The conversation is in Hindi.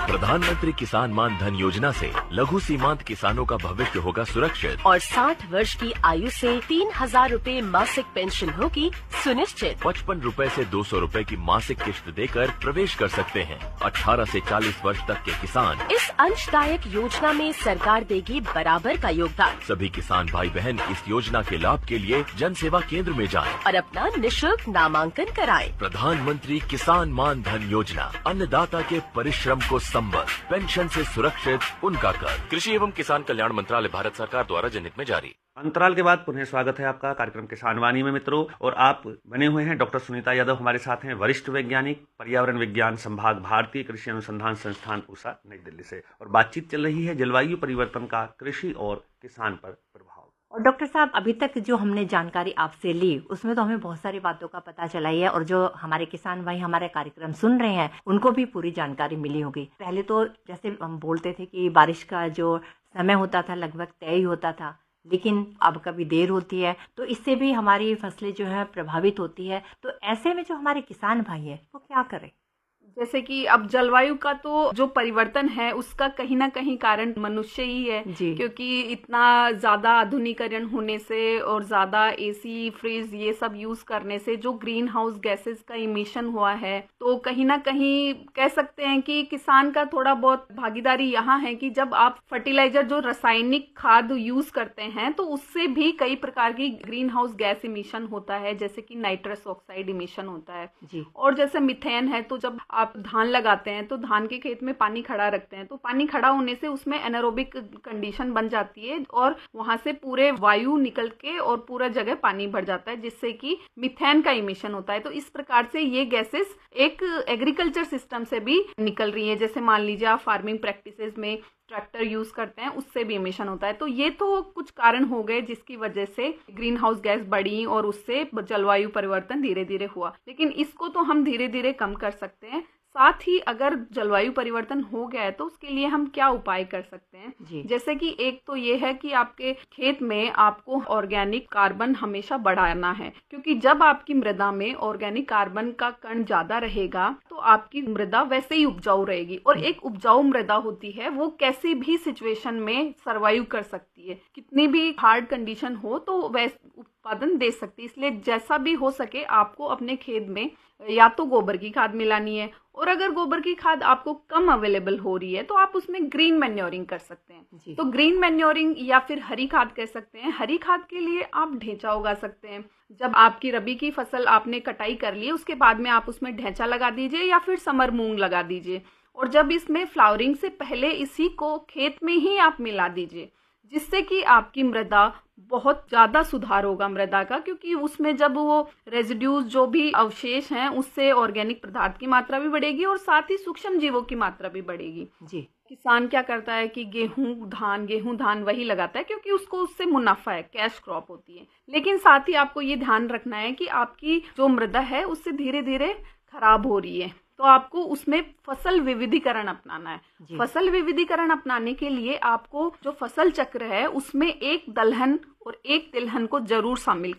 प्रधानमंत्री किसान मान धन योजना से लघु सीमांत किसानों का भविष्य होगा सुरक्षित और 60 वर्ष की आयु से 3,000 रूपए मासिक पेंशन होगी सुनिश्चित। 55 रूपए से 200 रूपए की मासिक किश्त देकर प्रवेश कर सकते हैं। 18 से 40 वर्ष तक के किसान इस अंशदायक योजना में सरकार देगी बराबर का योगदान। सभी किसान भाई बहन इस योजना के लाभ के लिए जन सेवा केंद्र में जाएं और अपना निशुल्क नामांकन कराएं। प्रधानमंत्री किसान मान धन योजना, अन्नदाता के परिश्रम को संबल, पेंशन से सुरक्षित उनका कर। कृषि एवं किसान कल्याण मंत्रालय, भारत सरकार द्वारा जनहित में जारी। अंतराल के बाद पुनः स्वागत है आपका कार्यक्रम किसान वाणी में मित्रों। और आप बने हुए हैं डॉक्टर सुनीता यादव, हमारे साथ हैं वरिष्ठ वैज्ञानिक, पर्यावरण विज्ञान संभाग, भारतीय कृषि अनुसंधान संस्थान पूसा, नई दिल्ली से। और बातचीत चल रही है जलवायु परिवर्तन का कृषि और किसान पर प्रभाव। और डॉक्टर साहब, अभी तक जो हमने जानकारी आपसे ली उसमें तो हमें बहुत सारी बातों का पता चला ही है, और जो हमारे किसान भाई हमारे कार्यक्रम सुन रहे हैं उनको भी पूरी जानकारी मिली होगी। पहले तो जैसे हम बोलते थे कि बारिश का जो समय होता था लगभग तय ही होता था, लेकिन अब कभी देर होती है, तो इससे भी हमारी फसलें जो है प्रभावित होती है। तो ऐसे में जो हमारे किसान भाई है वो क्या करें? जैसे कि अब जलवायु का तो जो परिवर्तन है उसका कहीं ना कहीं कारण मनुष्य ही है, क्योंकि इतना ज्यादा आधुनिकीकरण होने से और ज्यादा एसी, फ्रिज ये सब यूज करने से जो ग्रीन हाउस गैसेस का इमिशन हुआ है, तो कहीं ना कहीं कह सकते हैं कि किसान का थोड़ा बहुत भागीदारी यहाँ है कि जब आप फर्टिलाइजर जो रासायनिक खाद यूज करते हैं तो उससे भी कई प्रकार की ग्रीन हाउस गैस इमिशन होता है, जैसे कि नाइट्रस ऑक्साइड इमिशन होता है और जैसे मिथेन है। तो जब आप धान लगाते हैं तो धान के खेत में पानी खड़ा रखते हैं, तो पानी खड़ा होने से उसमें एनारोबिक कंडीशन बन जाती है और वहां से पूरे वायु निकल के और पूरा जगह पानी भर जाता है, जिससे कि मिथेन का इमिशन होता है। तो इस प्रकार से ये गैसेस एक एग्रीकल्चर सिस्टम से भी निकल रही है। जैसे मान लीजिए आप फार्मिंग प्रैक्टिसेस में ट्रैक्टर यूज करते हैं, उससे भी इमिशन होता है। तो ये तो कुछ कारण हो गए जिसकी वजह से ग्रीन हाउस गैस बढ़ी और उससे जलवायु परिवर्तन धीरे धीरे हुआ। लेकिन इसको तो हम धीरे धीरे कम कर सकते हैं। साथ ही अगर जलवायु परिवर्तन हो गया है तो उसके लिए हम क्या उपाय कर सकते हैं? जैसे कि एक तो ये है कि आपके खेत में आपको ऑर्गेनिक कार्बन हमेशा बढ़ाना है, क्योंकि जब आपकी मृदा में ऑर्गेनिक कार्बन का कण ज्यादा रहेगा तो आपकी मृदा वैसे ही उपजाऊ रहेगी। और एक उपजाऊ मृदा होती है वो कैसी भी सिचुएशन में सर्वाइव कर सकती है, कितनी भी हार्ड कंडीशन हो तो वैसे उत्पादन दे सकती है। इसलिए जैसा भी हो सके आपको अपने खेत में या तो गोबर की खाद मिलानी है, और अगर गोबर की खाद आपको कम अवेलेबल हो रही है तो आप उसमें ग्रीन मैन्योरिंग कर सकते हैं। तो ग्रीन मैन्योरिंग या फिर हरी खाद कह सकते हैं। हरी खाद के लिए आप ढेंचा उगा सकते हैं। जब आपकी रबी की फसल आपने कटाई कर ली उसके बाद में आप उसमें ढेंचा लगा दीजिए या फिर समर मूंग लगा दीजिए, और जब इसमें फ्लावरिंग से पहले इसी को खेत में ही आप मिला दीजिए, जिससे कि आपकी मृदा बहुत ज्यादा सुधार होगा मृदा का, क्योंकि उसमें जब वो रेजिड्यूज जो भी अवशेष हैं उससे ऑर्गेनिक पदार्थ की मात्रा भी बढ़ेगी और साथ ही सूक्ष्म जीवों की मात्रा भी बढ़ेगी। किसान क्या करता है कि गेहूं धान वही लगाता है क्योंकि उसको उससे मुनाफा है, कैश क्रॉप होती है। लेकिन साथ ही आपको ये ध्यान रखना है कि आपकी जो मृदा है उससे धीरे धीरे खराब हो रही है, तो आपको उसमें फसल विविधीकरण अपनाना है। फसल विविधीकरण अपनाने के लिए आपको जो फसल चक्र है उसमें एक दलहन और एक तिलहन को जरूर शामिल